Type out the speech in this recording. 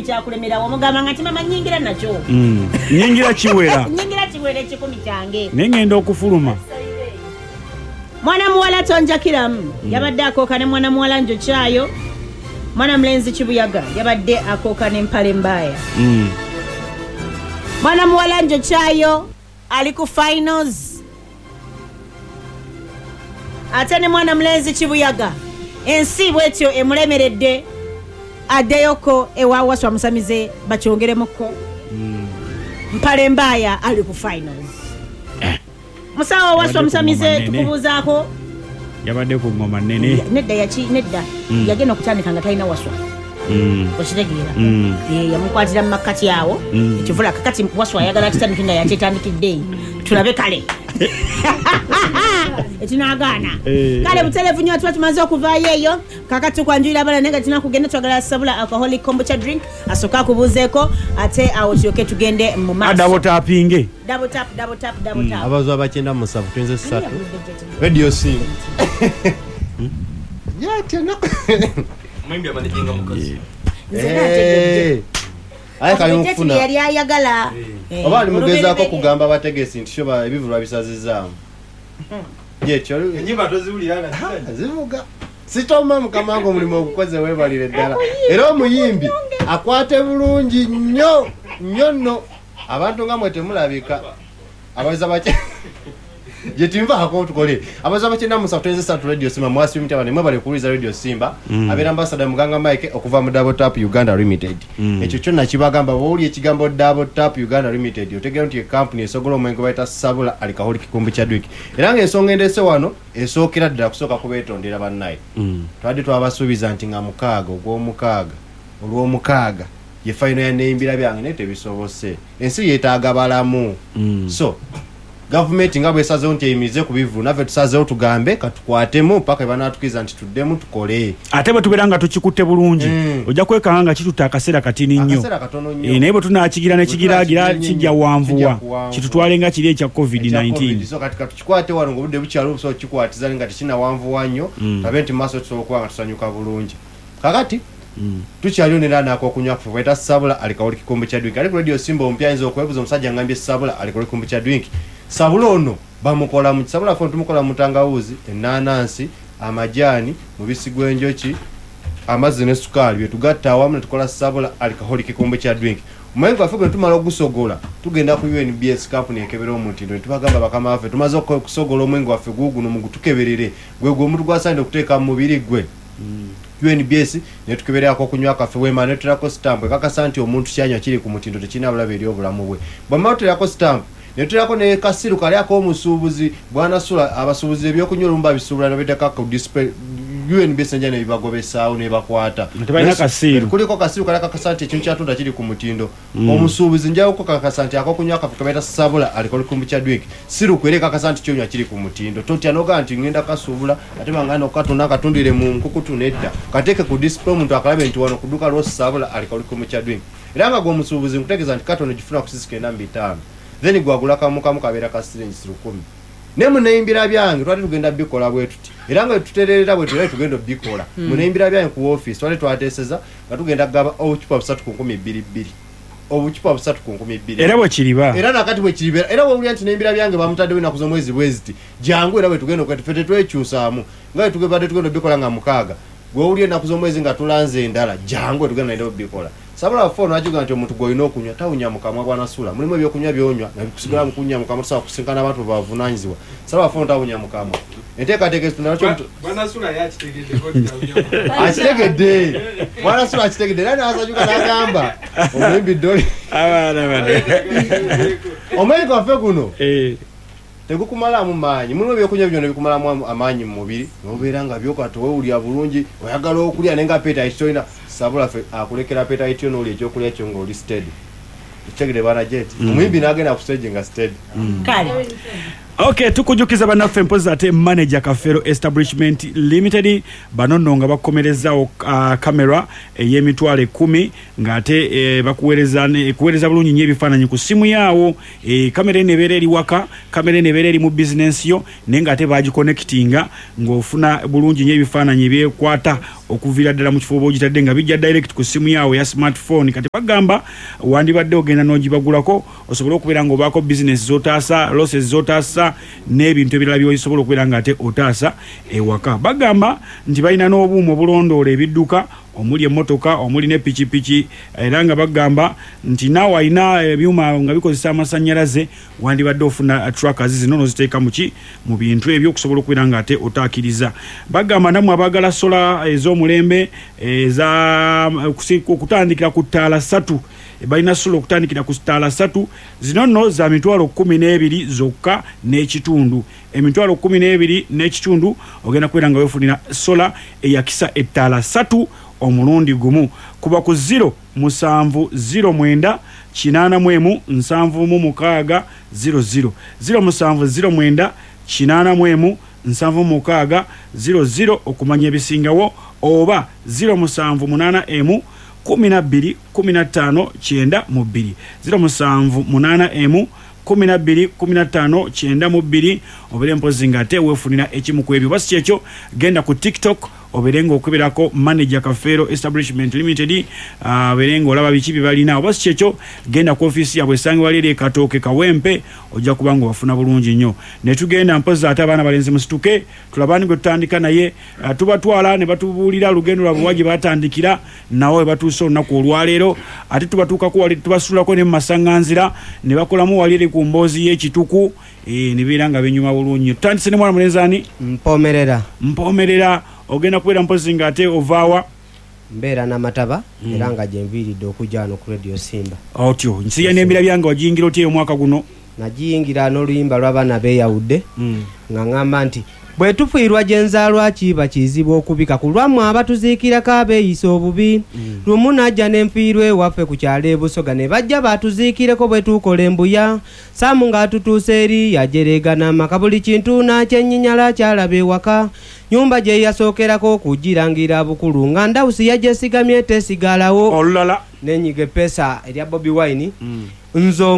kyakulemera omugamba nga timama nyingira nakyo nyingira kiwera nyingira kiwera 10 kyange nengenda okufuluma mwana muwala tonjakiramu yabadde akooka ne mwana muwala Njokyayo mwana mulenzi Kibuyaga yabadde akooka n'empale mbaya mwana muwala Njokyayo ali ku finals ate ne mwana mulenzi Kibuyaga ensi bwetyo emulemeredde addeyoko ewa Waswa Musamize bakyongeremukko mpale mbaya ali ku finals musawo Waswa Musamize tukubuuzaako yabadde ku ngoma nene nedda yagenda okutandika nga talina Waswa okitegeera yamukwatira mu makkati awo ekivula kakati Waswa ayagala akitandike nga yakyetandikidde tulabe kale etinagaana kale butelevu nnyo tuba tumaze okuvaayo eyo kakati tukwanjulira abala naye nga tinakugenda twagala Sabula alcoholic kombucha drink asooka akubuuzeeko ate awo tulyoke tugende mu maaso adabotapinge double tap abazo abakyenda mu 7 radio sim yatena mwimbi amanejinga mukazi aye kayumfuna yali ayagala oba ali mugezaako kugamba abategesi nti shoba ebivulwa bisazizaamu yekyo enyimba toziwulira zivuga sitoma mukama wange omulimu ogukoze weebalire ddala era omuyimbi akwate bulungi nnyo nno abantu nga mwe temulabika abaweza bake jetimvaako tukole abaza bakyenda mu 7 radio Simba mwasi mtabane mwebale kuuliza radio Simba abera ambassador Muganga Mike okuva mu Double Tap Uganda Limited ekyo kyonna kibagamba bawuli ekigambo Double Tap Uganda Limited otegera nti company esogola omwengo bayita Sabula alcoholic kombucha drink era nga ensonga endese wano esookera ddala kusooka kubeetondera bannaye twadde twabasuubiza nti nga mukaaga olw'omukaaga ye final ya neimbira byange naye tebisobose ensi yeetaaga balamu so government nga bwesazeewo nti eyimirize ku bivu naffe tusazeewo tugambe katukwatemu paka banatukiza nti tuddemu tukole ate bwe tubeera nga tukikutte bulungi ojja kwekanga nga kitutta akaseera katini nnyo naye bwe tunaakigira nekigiraagira kijja wanvuwa kitutwale nga kiri ekya covid-19 so kati katukikwate wano ng'obudde bukyali obusobola okukikwatiza nga tekinawanvuwa nnyo tabe nti maaso tusobola okuba nga tusanyuka bulungi kakati tukyaliyo neranaako okunywa kufe bweta Sabula alcoholic kombucha drink ali ku radio Simba ompya ayinza okwebuza omusajja ngambye Sabula alcoholic kombucha drink Sabula ono bamukola mu Sabula fo tumukola mu tangawuzi enanansi amajani mubisi gwenjoki amazzi ne sukali bye tugatta awamu ne tukola Sabula alcoholic kombucha drink mwengo afuko tumala ogusogola tugenda ku UNBS company ekebera omutindo tubagamba bakama afe tumaze okusogola omwengo afe guguno mugutukeberere gwegwe omuntu gwasande okuteeka mu mubiri gwe UNBS ne tukeberako okunywa kafe wema ne tulako stamp kakasa nti omuntu kyanywa kiri ku mutindo tekina bulabe eri obulamu bwe bwamala tulako stamp ne tulako ne kasiru kali akomusuubuzi bwana Sula abasuubuzi ebyokunywa lumba bisuubula nabetaka ku display UNBS njane bibagobesaawo ne bakwata tebalina kasiru kuliko kasiru kali kakasante ekintu kyatunda kiri ku mutindo omusuubuzi njawo ko kakasante akokunywa kafe kabeta Sabula alikoli kombucha drink siru kwere kakasante kyonywa kiri ku mutindo totya noga nti ngenda kasuubula ate bangana okatunda akatundire mu nkukutu nedda kateke ku display omuntu akalabe nti wano kuduka lo Sabula alikoli kombucha drink era nga gwo musuubuzi nkutegeeza nti katono gifuna kusisikenda 5 then gwagula kamukamu kabera ka syringe 10 nemu neimbira byange twali tugenda bikola bwe tuti era nga tutererera bwe tugenda bikola muneimbira byange ku office twali twateseza nga tugenda gaba obucupa 3 ku 12 obucupa 3 ku 12 era bwe kiriba era nakati bwe kiriba era bwe ulya nti neimbira byange bamutadde na kuzomwezi bweziti jangu era bwe tugenda kwetufete twekyusaamu nga tugenda bikola nga mukaaga gwe ulya na kuzomwezi nga tulanze endala jangu tugenda ndio bikola Sabula phone ajuga nti omuntu goyina okunywa tawunya mukamwa bwana Sula mulimu ebyokunywa byonywa na bikusigala mu kunywa mukamwa tusa kusinkana abantu bavunanyizibwa Sabula phone tawunya mukamwa enteekateeka tunalacho bwana Sula yakitegedde ko akitegedde bwana Sula akitegedde era nasajuka n'agamba omwimbi doli abaana bade omwimbi wafe guno tegukumalamu maanyi mulimu ebyokunywa byonna bikumalamu amaanyi mu mubiri nobeera nga byokatowe ulya bulungi oyagala okulya nenga peta ekitoina Sabula fe akulekera peta ityo noli ekyokulya ekyo ng'oli steady ekigere bana jet omuyimbi n'agenda ku stage nga steady kale Okay, tukujukiza bannaffe mpozi ate manager Kafero Establishment Limited banono nga bakomerezaawo kamera ey'emitwalo 10 ng'ate kuweereza bulungi nnyo ebifaananyi ku simu yaawo. Kamera eno ebeera eri waka, kamera eno ebeera eri mu bizinensi yo, naye ng'ate baagiconnectinga ng'ofuna bulungi nnyo ebifaananyi ebyekwata okuviira ddala mu kifo oba ogitadde nga bijja direct ku simu yaawo ya smartphone. Kati bagamba wandibadde ogenda n'ogibagulako osobole okubeera ng'obaako bizinesi z'otaasa, losses z'otaasa n'ebintu ebirala by'osobola okubeera ng'ate otaasa ewaka. Bagamba nti balina n'obuuma obulondoola ebidduka omuli emmotoka omuli ne pikipiki, era nga bagamba nti naawe alina ebyuma nga bikozesa amasannyalaze wandibadde ofuna trackers zino n'oziteeka mu bintu ebyo okusobola okubeera ng'ate otaakiriza. Bagamba nammwe abaagala sola ez'omulembe okutandikira ku ttaala 3 balina sola okutandikira ku ttaala 3 zino nno za mitwalo 12 zokka n'ekitundu. Emitwalo 12 n'ekitundu ogenda kubeera nga weefunira sola eyakisa ettaala 3 omulundi gumu. Kuba ku 0709 817 00 0709 817 00 okumanya ebisingawo, oba 0788 12 15 92 0788 12 15 92 obere mpozi ngate wefunira ekimu ku ebyo. Basi kyekyo genda ku TikTok oberenga okuberako manager Kafero Establishment Limited, berenga olaba biki bibalina. Basi kyekyo genda ku office yabwe sangi walire Katooke Kawempe ojja kubanga wafuna bulungi nnyo. Ne tugenda mpozi ate abaana balenzi musituke tulabani gwe tutandika naye tubatwala ne batubuulira lugendo lwabwe waje batandikira nawe batuusa olunaku olwaleero, ate tubatuuka ku wali tubasulako ne masanganzira ne bakolamu walire ku mboozi y'ekituku ne beeranga benyuma bulungi. Tutandise ne mwana mulenzani mpomerera ogenda kubeera mpozi ng'ate ovaawa mbeera n'amataba era nga gye nviiridde okujja wano ku Radio Simba. Otyo nsiya n'embira byange wagiyingira otya omwaka guno? Nagiyingira n'oluyimba lw'abaana beeyawudde nga ŋŋamba nti bwe tufiirwa gye nzaalwa kiba kizibu okubika ku lwammwe abatuziikirako abeeyisa obubi. Lumu najja n'enfiirwa ewaffe ku kyalo e Busoga ne bajja batuziikireko bwe tukola embuya. Saamu ng'atutuuse eri yajereega n'amaka buli kintu n'akyenyinyala kyalaba ewaka. Nyumba gye yasookerako okugirangira bukulu nga Ndawusi yagyeesigamye tesigalawo olulala n'enyiga eppeesa erya Bobi Wine nzo